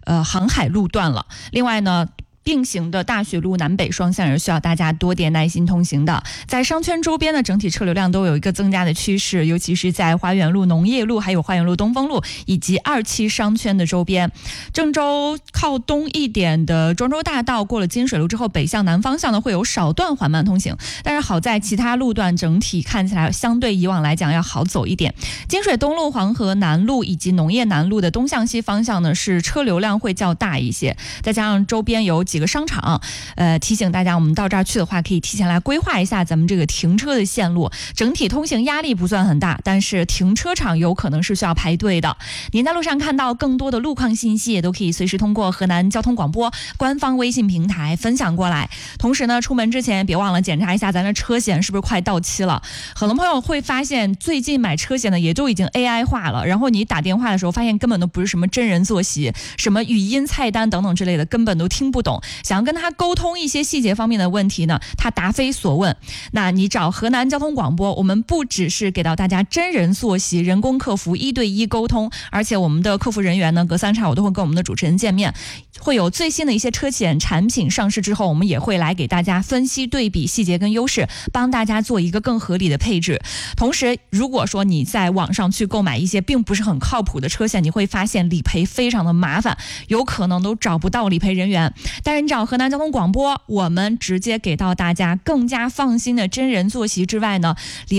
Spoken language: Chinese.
航海路段了。另外呢，并行的大学路南北双向也是需要大家多点耐心通行的。在商圈周边呢，整体车流量都有一个增加的趋势，尤其是在花园路、农业路、还有花园路、东风路以及2期商圈的周边。郑州靠东一点的庄周大道过了金水路之后，北向南方向呢会有少段缓慢通行，但是好在其他路段整体看起来相对以往来讲要好走一点。金水东路、黄河南路以及农业南路的东向西方向呢是车流量会较大一些，再加上周边有几个商场，提醒大家我们到这儿去的话可以提前来规划一下咱们这个停车的线路，整体通行压力不算很大，但是停车场有可能是需要排队的。您在路上看到更多的路况信息也都可以随时通过河南交通广播官方微信平台分享过来。同时呢，出门之前别忘了检查一下咱的车险是不是快到期了。很多朋友会发现最近买车险呢也都已经 AI 化了，然后你打电话的时候发现根本都不是什么真人坐席，什么语音菜单等等之类的根本都听不懂，想要跟他沟通一些细节方面的问题呢，他答非所问。那你找河南交通广播，我们不只是给到大家真人坐席人工客服1对1沟通，而且我们的客服人员呢隔3差5都会跟我们的主持人见面，会有最新的一些车险产品上市之后，我们也会来给大家分析对比细节跟优势，帮大家做一个更合理的配置。同时如果说你在网上去购买一些并不是很靠谱的车险，你会发现理赔非常的麻烦，有可能都找不到理赔人员。但是你找河南交通广播，我们直接给到大家更加放心的真人坐席之外呢，